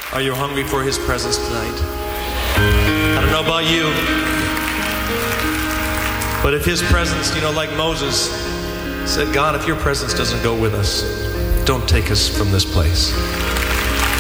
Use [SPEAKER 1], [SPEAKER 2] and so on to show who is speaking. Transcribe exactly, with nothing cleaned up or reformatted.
[SPEAKER 1] Are you hungry for His presence tonight? I don't know about you, but if His presence, you know, like Moses said, God, if your presence doesn't go with us, don't take us from this place.